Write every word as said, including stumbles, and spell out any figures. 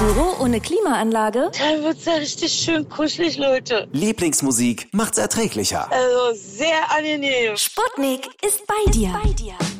Büro ohne Klimaanlage? Dann wird's ja richtig schön kuschelig, Leute. Lieblingsmusik macht's erträglicher. Also sehr angenehm. Sputnik ist bei dir. Bei dir.